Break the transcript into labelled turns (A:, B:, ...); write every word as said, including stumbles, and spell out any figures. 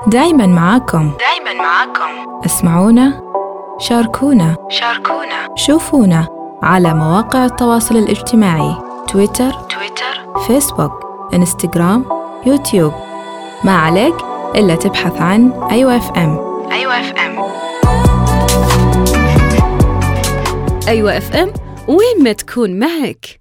A: دايماً معاكم.
B: دايماً معاكم.
A: اسمعونا، شاركونا،
B: شاركونا،
A: شوفونا على مواقع التواصل الاجتماعي: تويتر،
B: تويتر،
A: فيسبوك، إنستغرام، يوتيوب. ما عليك إلا تبحث عن أيوة اف ام.
B: أيوة اف ام.
C: أيوة اف ام، وين ما تكون معك.